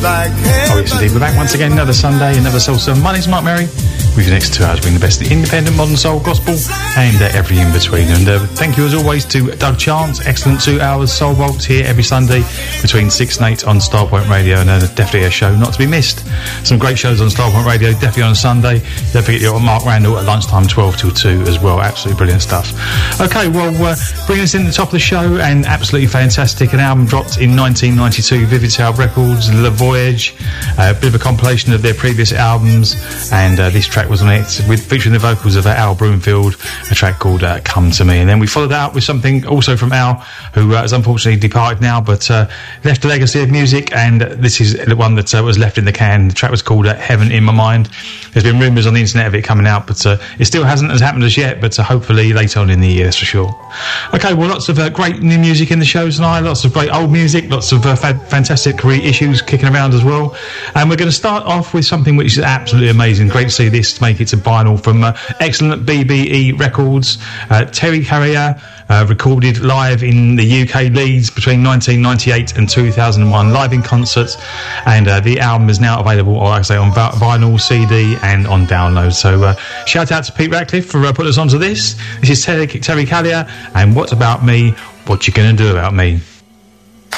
Oh yes indeed, we're back once again, another Sunday, another Soul Sun. My name's Mark Merry. With the next 2 hours bringing the best of the independent, modern soul, gospel and every in between. And thank you as always to Doug Chance. Excellent 2 hours Soul Vaults here every Sunday between 6 and 8 on Starpoint Radio, and definitely a show not to be missed. Some great shows on Starpoint Radio, definitely on a Sunday. Don't forget you've got Mark Randall at lunchtime 12 till 2 as well. Absolutely brilliant stuff. Okay, well, bringing us in the top of the show, and absolutely fantastic, an album dropped in 1992, Vivid Sound Records, Le Voyage, a bit of a compilation of their previous albums, and this track was on it, featuring the vocals of Al Broomfield, a track called Come To Me. And then we followed that up with something also from Al, who has unfortunately departed now, but left a legacy of music, and this is the one that was left in the can. The track was called Heaven In My Mind. There's been rumours on the internet of it coming out, but it still hasn't happened as yet, but hopefully later on in the year, that's for sure. Okay, well, lots of great new music in the show tonight, lots of great old music, lots of fantastic reissues kicking around as well. And we're going to start off with something which is absolutely amazing. Great to see this make it to vinyl from excellent BBE Records. Terry Carrier recorded live in the UK Leeds between 1998 and 2001, live in concerts, and the album is now available, like I say, on vinyl, CD and on download. So shout out to Pete Ratcliffe for putting us onto this. This is Terry Carrier and What About Me, What You Gonna Do About Me.